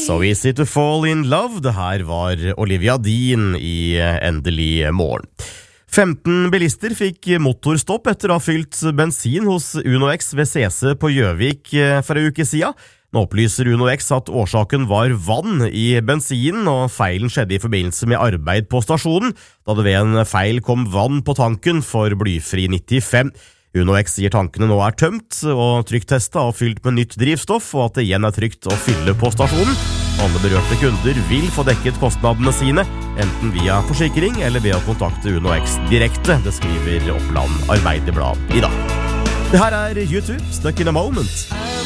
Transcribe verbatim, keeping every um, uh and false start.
So easy to fall in love. Det her var Olivia Dean i Endelig morgen. femten bilister fikk motorstopp etter å ha fylt bensin hos Uno X ved C C på Gjøvik for en uke siden. Nå opplyser Uno X at årsaken var vann i bensinen, og feilen skjedde i forbindelse med arbeid på stasjonen, da det ved en feil kom vann på tanken for blyfri nittifem. Uno X sier tankene nå er tømt og trykktestet og fylt med nytt drivstoff, og at det igjen er trygt å fylle på stasjonen. Alle berørte kunder vil få dekket kostnadene sine, enten via forsikring eller ved å kontakte Uno X direkte. Det skriver Oppland Arbeiderblad i dag. Det her er YouTube, Stuck in a Moment.